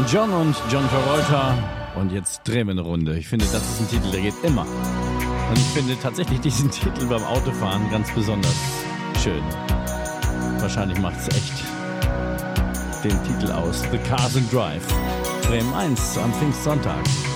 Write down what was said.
John und John Travolta. Und jetzt drehen wir eine Runde. Ich finde, das ist ein Titel, der geht immer. Und ich finde tatsächlich diesen Titel beim Autofahren ganz besonders schön. Wahrscheinlich macht es echt den Titel aus. The Cars and Drive. Bremen 1 am Pfingstsonntag.